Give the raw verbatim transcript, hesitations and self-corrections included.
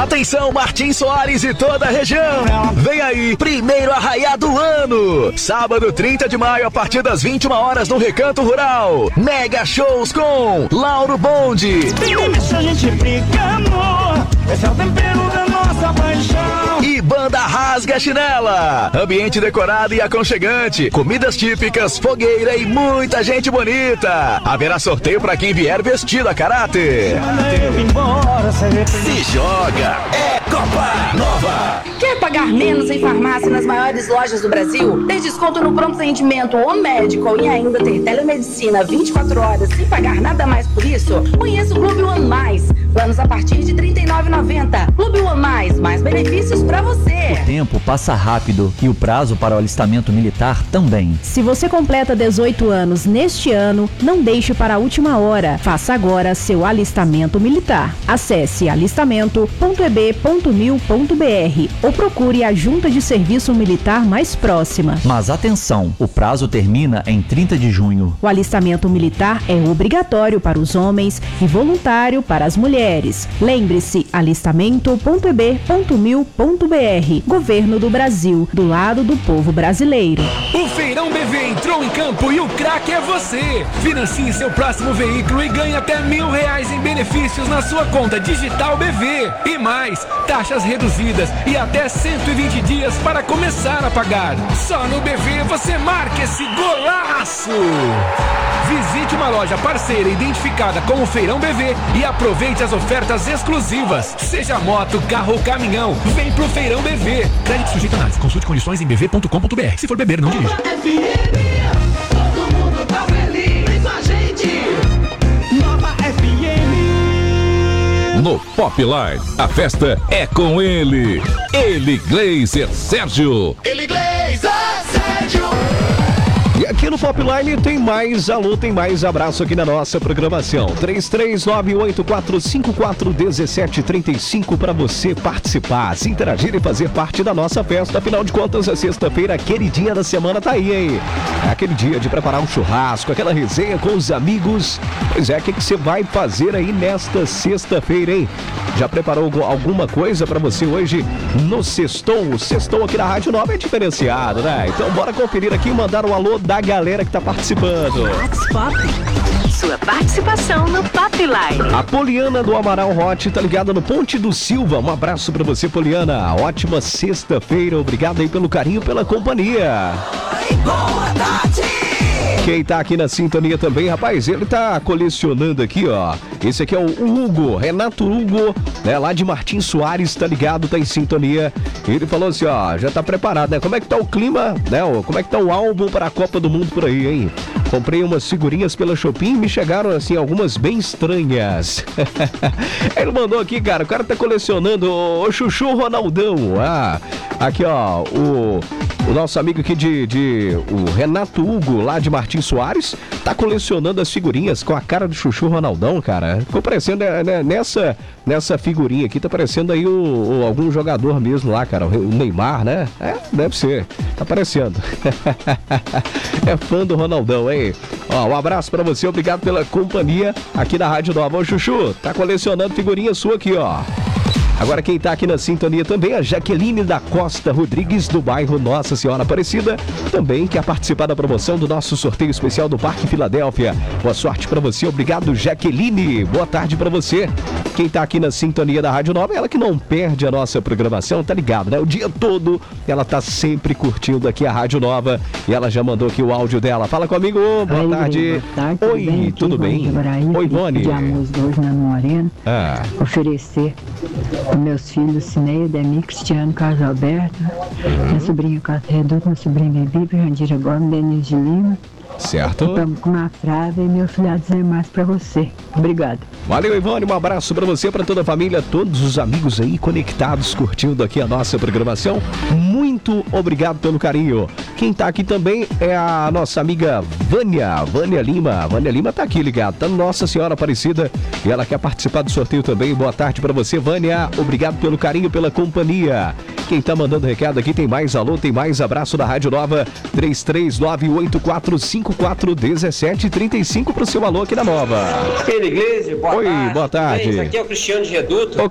Atenção, Martins Soares e toda a região. Vem aí, primeiro arraiá do ano. Sábado, trinta de maio, a partir das vinte e uma horas no Recanto Rural. Mega shows com Lauro Bonde. Deixa a gente briga, amor. Esse é o tempero da nossa paixão. E banda Rasga Chinela. Ambiente decorado e aconchegante. Comidas típicas, fogueira e muita gente bonita. Haverá sorteio para quem vier vestido a caráter. Se joga, é Copa Nova. Quer pagar menos em farmácia nas maiores lojas do Brasil? Ter desconto no pronto atendimento ou médico e ainda ter telemedicina vinte e quatro horas sem pagar nada mais por isso? Conheça o Clube One Mais. Planos a partir de trinta e nove reais e noventa centavos. Clube One Mais, mais benefícios pra você. O tempo passa rápido e o prazo para o alistamento militar também. Se você completa dezoito anos neste ano, não deixe para a última hora. Faça agora seu alistamento militar. Acesse alistamento ponto e b ponto mil ponto b r ou procure a junta de serviço militar mais próxima. Mas atenção, o prazo termina em trinta de junho. O alistamento militar é obrigatório para os homens e voluntário para as mulheres. Lembre-se, alistamento ponto e b ponto mil ponto b r. Governo do Brasil, do lado do povo brasileiro. O Feirão B V entrou em campo e o craque é você. Financie seu próximo veículo e ganhe até mil reais em benefícios na sua conta digital B V. E mais, taxas reduzidas e até cento e vinte dias para começar a pagar. Só no B V você marca esse golaço. Visite uma loja parceira identificada como Feirão B V e aproveite as ofertas exclusivas. Seja moto, carro ou caminhão, vem pro Feirão B V. Crédito sujeito a análise. Consulte condições em b v ponto com ponto b r. Se for beber, não dirija. Todo mundo tá feliz com a gente. Nova F M. No Popline, a festa é com ele. Ele, Gleiser Sérgio. Ele Gleiser Sérgio. E aqui no Popline tem mais alô, tem mais abraço aqui na nossa programação. três três nove oito quatro cinco quatro um sete três cinco para você participar, se interagir e fazer parte da nossa festa. Afinal de contas, a sexta-feira, aquele dia da semana tá aí, hein? É aquele dia de preparar um churrasco, aquela resenha com os amigos. Pois é, o que que você vai fazer aí nesta sexta-feira, hein? Já preparou alguma coisa para você hoje no Sextou? O Sextou aqui na Rádio Nova é diferenciado, né? Então bora conferir aqui e mandar um alô da galera que tá participando. Sua participação no Popline. A Poliana do Amaral Hot tá ligada no Ponte do Silva. Um abraço pra você, Poliana. Ótima sexta-feira. Obrigado aí pelo carinho, pela companhia. Boa tarde. Quem tá aqui na sintonia também, rapaz, ele tá colecionando aqui, ó. Esse aqui é o Hugo, Renato Hugo, né, lá de Martins Soares, tá ligado, tá em sintonia. Ele falou assim, ó, já tá preparado, né? Como é que tá o clima, né? Como é que tá o álbum para a Copa do Mundo por aí, hein? Comprei umas figurinhas pela Shopee e me chegaram, assim, algumas bem estranhas. Ele mandou aqui, cara, o cara tá colecionando o, o Chuchu Ronaldão. Ah, aqui, ó, o... O nosso amigo aqui de, de o Renato Hugo, lá de Martins Soares, tá colecionando as figurinhas com a cara do Chuchu Ronaldão, cara. Ficou parecendo, né, nessa, nessa figurinha aqui, tá parecendo aí o, o, algum jogador mesmo lá, cara. O Neymar, né? É, deve ser. Tá parecendo. É fã do Ronaldão, hein? Ó, um abraço pra você, obrigado pela companhia aqui na Rádio Nova. Ô, Chuchu, tá colecionando figurinha sua aqui, ó. Agora quem tá aqui na sintonia também é a Jaqueline da Costa Rodrigues, do bairro Nossa Senhora Aparecida, também quer participar da promoção do nosso sorteio especial do Parque Filadélfia. Boa sorte pra você, obrigado, Jaqueline. Boa tarde pra você. Quem tá aqui na sintonia da Rádio Nova é ela que não perde a nossa programação, tá ligado, né? O dia todo ela tá sempre curtindo aqui a Rádio Nova e ela já mandou aqui o áudio dela. Fala comigo, boa Aí, tarde. Boa tarde. Oi, bem? tudo bem? Ibraí, Oi, Ivone. De música hoje na Morena. Ah. Oferecer para meus filhos Cineia, Demi, Cristiano, Carlos Alberto, uhum. minha sobrinha Cátia Reduto, minha sobrinha Bibi, Jandira Gomes, Denise de Lima. Certo. Estamos com uma frava e meu filhado Zé mais para você. Obrigado. Valeu, Ivone, um abraço para você, para toda a família, todos os amigos aí conectados, curtindo aqui a nossa programação. Muito obrigado pelo carinho. Quem tá aqui também é a nossa amiga Vânia, Vânia Lima. Vânia Lima tá aqui ligado, tá Nossa Senhora Aparecida e ela quer participar do sorteio também. Boa tarde para você, Vânia. Obrigado pelo carinho, pela companhia. Quem tá mandando recado aqui, tem mais alô, tem mais abraço da Rádio Nova, três três nove oito quatro cinco quatro um sete três cinco pro seu alô aqui na Nova. Ele Igreja, boa Oi, tarde. boa tarde. Bem, isso aqui é o Cristiano de Reduto. Ô,